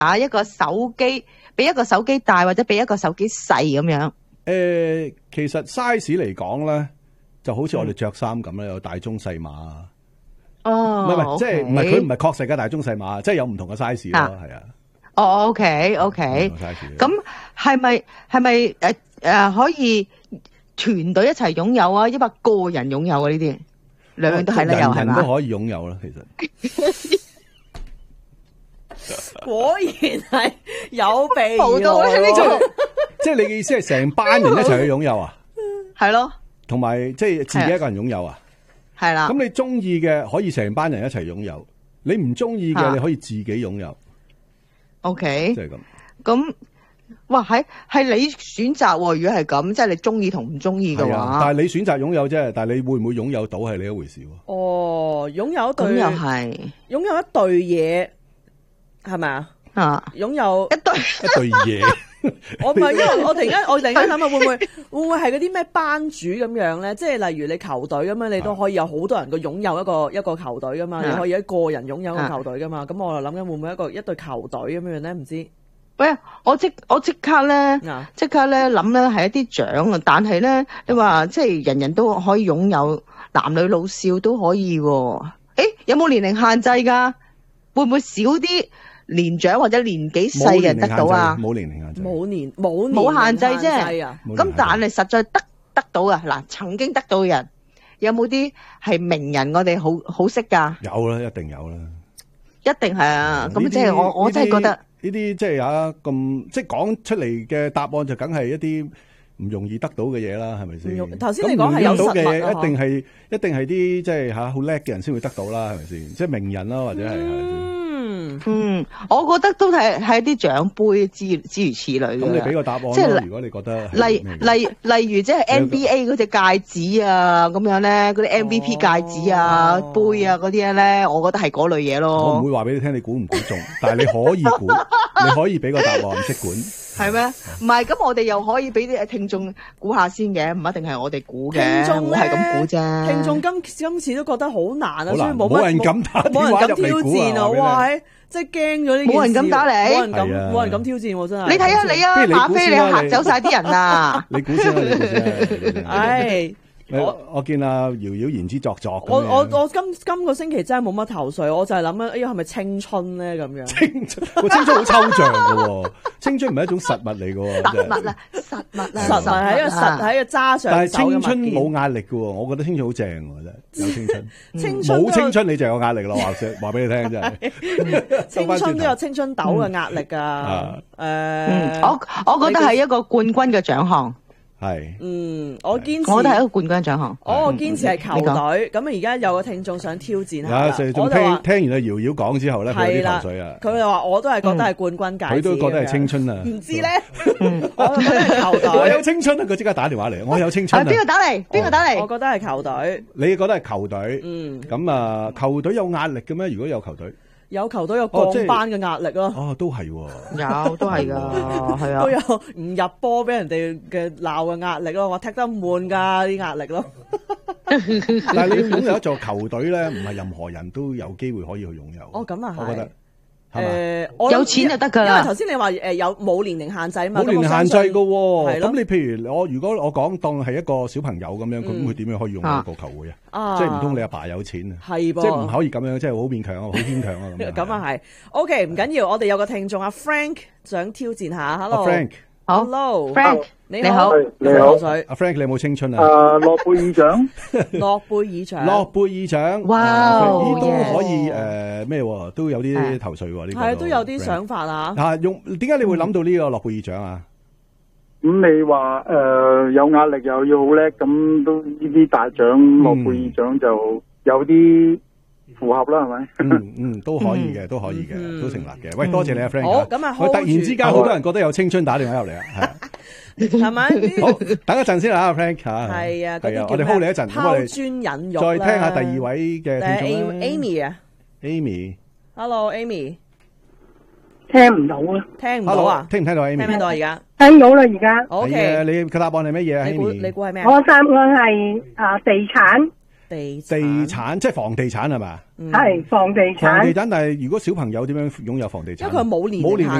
下一個手機，比一個手機大或者比一個手機細咁樣？ 其實 size 嚟講咧，就好似我哋着衫咁咧，有大中細碼。 哦， 唔係，即係唔係佢唔係確實嘅大中細碼，即係有唔同嘅 size 咯，係啊。 哦，OK，咁係咪可以團隊一齊擁有啊？抑或個人擁有啊？呢啲兩樣都係啦，又係嘛？ 人都可以擁有啦，其實。 果然係有備好多呢種， 即係你嘅意思係成班人一齊去擁有啊？ 係咯， 同埋即係自己一個人擁有啊？ 係啦。 咁你中意嘅可以成班人一齊擁有，你唔中意嘅你可以自己擁有。 OK， 即係咁。 咁，哇，係你選擇喎。如果係咁，即係你中意同唔中意嘅話， 但係你選擇擁有啫，但係你會唔會擁有到係另一回事喎。 哦，擁有一對， 咁又係擁有一對嘢，係咪啊？擁有一對嘢。 我唔係，因為我突然間諗下，會唔會係嗰啲咩班主咁樣咧？即係例如你球隊咁樣，你都可以有好多人個擁有一個球隊噶嘛，你可以一個人擁有一個球隊噶嘛。咁我就諗緊會唔會一隊球隊咁樣咧？唔知。喂， 我即刻咧諗咧係一啲獎啊！但係咧，你話即係人人都可以擁有，男女老少都可以喎。有冇年齡限制㗎？會唔會少啲年長或者年紀細嘅人得到啊？ 冇年齡限制， 冇限制啫。咁但係實在得到啊！嗱，曾經得到嘅人有冇啲係名人？我哋好識㗎。 有啦，一定有啦。 一定係啊！咁即係我真係覺得呢啲即係咁即係講出嚟嘅答案就梗係一啲唔容易得到嘅嘢啦，係咪先？ 頭先你講係有實物嘅，一定係啲即係好叻嘅人先會得到啦，係咪先？即係名人啦，或者係咪我覺得都係一啲獎杯諸如此類嘅。 咁你俾個答案，即係如果你覺得例如即係 NBA 嗰隻戒指啊，咁樣咧，嗰啲 MVP 戒指啊、杯啊嗰啲咧，我覺得係嗰類嘢咯。 我唔會話俾你聽，你估唔估中，但係你可以估，你可以俾個答案，即管。 係咩？唔係，咁我哋又可以俾啲聽眾估下先嘅，唔一定係我哋估嘅。 聽眾我係咁估啫。 聽眾今次都覺得好難啊，所以冇人敢打電話入嚟估啊！ 哇，即係驚咗呢件事。 冇人敢打嚟， 冇人敢挑戰喎，真係。 你睇下你啊，馬飛你嚇走晒啲人啊！ 你估先啦，你估先。 唉。 我見阿瑤瑤言之鑿鑿。 我今個星期真係冇乜頭緒，我就係諗緊，係咪青春咧咁樣？ 青春好抽象噶，青春唔係一種實物嚟噶。 實物啊，實物啊， 實係一個喺個揸上。 但係青春冇壓力噶，我覺得青春好正㗎，真係有青春。冇青春你就有壓力咯，話俾你聽真係。 青春都有青春痘嘅壓力噶。 我覺得係一個冠軍嘅獎項。 係， 我堅持， 我都係一個冠軍獎項。 我堅持係球隊。咁而家有個聽眾想挑戰下， 仲聽完阿瑤瑤講之後咧，佢有啲頭緒啊。 佢就話我都係覺得係冠軍戒指， 佢都覺得係青春啊。 唔知咧，我覺得係球隊。 我有青春啊！佢即刻打電話嚟，我有青春。 邊個打嚟？邊個打嚟？ 我覺得係球隊。 你覺得係球隊？咁啊，球隊有壓力嘅咩？如果有球隊？ 有球隊有降班嘅壓力咯。 都係喎。 有，都係㗎，係啊。 都有唔入波俾人哋嘅鬧嘅壓力咯，話踢得悶㗎啲壓力咯。 但係你擁有一座球隊咧，唔係任何人都有機會可以去擁有。 咁啊係。 我覺得。 有錢就得㗎啦。 因為頭先你話有冇年齡限制嘛？ 冇年齡限制㗎喎。 係咯。 咁你譬如如果我講當係一個小朋友咁樣，咁佢點樣可以用一個球會啊？即係唔通你阿爸有錢啊？ 係噃。 即係唔可以咁樣，即係好勉強啊，好牽強啊咁樣。 咁啊係。OK， 唔緊要，我哋有個聽眾阿 Frank 想挑戰下。Hello。 Frank。 好。 Hello。 你好。 你好。阿 Frank，你有冇青春啊？ 諾貝爾獎。 諾貝爾獎。 諾貝爾獎。 哇！ 都可以咩？都有啲頭緒喎呢個。 係都有啲想法啊。 點解你會諗到呢個諾貝爾獎啊？ 咁你話有壓力又要好叻，咁都呢啲大獎諾貝爾獎就有啲符合啦，係咪？都可以嘅，都可以嘅，都成立嘅。喂，多謝你啊 Frank。 好，咁啊， 我突然之間好多人覺得有青春打電話入嚟啊，係。 係咪？ 好，等一陣先啦 Frank 吓。 係啊， 我哋 hold 你一陣， 拋磚引玉再聽下第二位嘅聽眾啦。 Amy 啊 ，Amy。Hello Amy。 聽唔到啊！ 聽唔到啊？ 聽唔聽到 Amy？ 聽唔聽到而家？ 聽到啦，而家。 OK。 你嘅答案係乜嘢啊？ 你估係咩？ 我答案係地產。 地產即係房地產係嘛？ 係房地產。 但係如果小朋友點樣擁有房地產？ 因為佢冇年齡